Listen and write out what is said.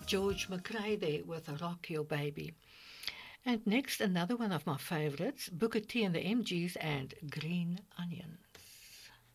George McRae there with Rock Your Baby. And next, another one of my favorites, Booker T and the MGs and Green Onion.